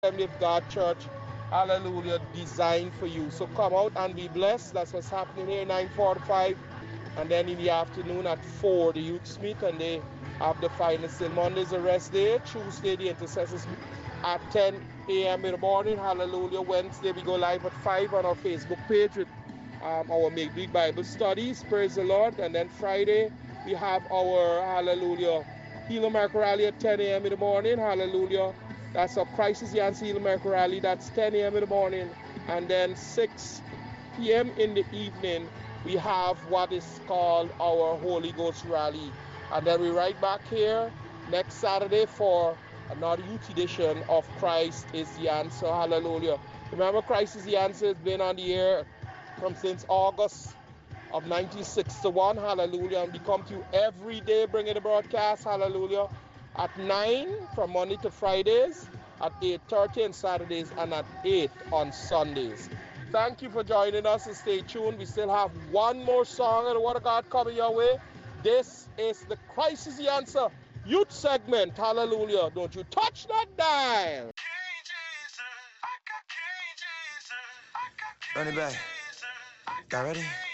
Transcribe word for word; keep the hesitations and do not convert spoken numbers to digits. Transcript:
Assembly of God Church, hallelujah, designed for you. So come out and be blessed. That's what's happening here, nine forty-five. And then in the afternoon at four, the youths meet and they have the final sale. Monday's a rest day. Tuesday, the intercessors meet at ten a m in the morning. Hallelujah. Wednesday, we go live at five on our Facebook page with um, our Make Big Bible studies. Praise the Lord. And then Friday, we have our, hallelujah, Heal America Rally at ten a m in the morning. Hallelujah. That's a Crisis Yancey Heal America Rally. That's ten a m in the morning. And then six p m in the evening, we have what is called our Holy Ghost Rally. And then we're right back here next Saturday for another youth edition of Christ is the Answer. Hallelujah. Remember, Christ is the Answer has been on the air from since August of nineteen sixty-one. Hallelujah. And we come to you every day bringing the broadcast. Hallelujah. At nine from Monday to Fridays, at eight thirty on Saturdays, and at eight on Sundays. Thank you for joining us and stay tuned. We still have one more song of the Word of God coming your way. This is the Christ is the Answer youth segment. Hallelujah. Don't you touch that dial. Run it back. Y'all ready?